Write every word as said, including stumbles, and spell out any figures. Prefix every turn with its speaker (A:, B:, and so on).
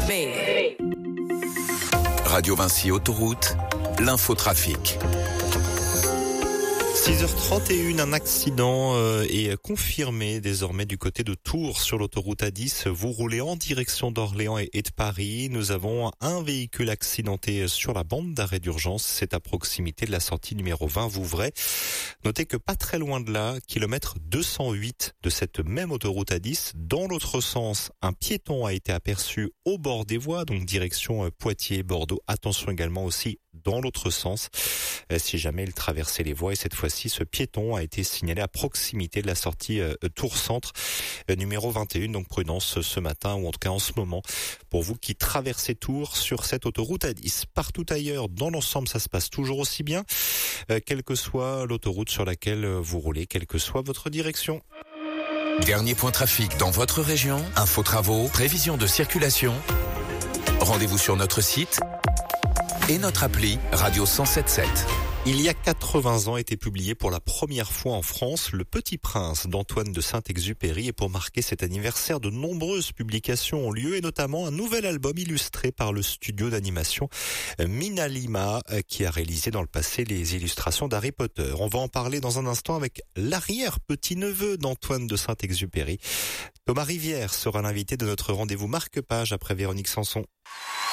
A: Radio Vinci Autoroute, l'infotrafic.
B: six heures trente et une, un accident euh, est confirmé désormais du côté de Tours sur l'autoroute A dix. Vous roulez en direction d'Orléans et, et de Paris. Nous avons un véhicule accidenté sur la bande d'arrêt d'urgence. C'est à proximité de la sortie numéro vingt Vouvray. Notez que pas très loin de là, kilomètre deux cent huit de cette même autoroute A dix, dans l'autre sens, un piéton a été aperçu au bord des voies, donc direction euh, Poitiers-Bordeaux. Attention également aussi dans l'autre sens, euh, si jamais il traversait les voies. Et cette fois-ci, ce piéton a été signalé à proximité de la sortie euh, Tours Centre, euh, numéro vingt et un. Donc prudence ce matin, ou en tout cas en ce moment, pour vous qui traversez Tours sur cette autoroute A dix. Partout ailleurs, dans l'ensemble, ça se passe toujours aussi bien, euh, quelle que soit l'autoroute sur laquelle vous roulez, quelle que soit votre direction.
A: Dernier point trafic dans votre région, info travaux, prévision de circulation. Rendez-vous sur notre site et notre appli Radio cent sept virgule sept.
B: Il y a quatre-vingts ans était publié pour la première fois en France Le Petit Prince d'Antoine de Saint-Exupéry, et pour marquer cet anniversaire, de nombreuses publications ont lieu, et notamment un nouvel album illustré par le studio d'animation Minalima qui a réalisé dans le passé les illustrations d'Harry Potter. On va en parler dans un instant avec l'arrière-petit-neveu d'Antoine de Saint-Exupéry. Thomas Rivière sera l'invité de notre rendez-vous marque-page après Véronique Sanson.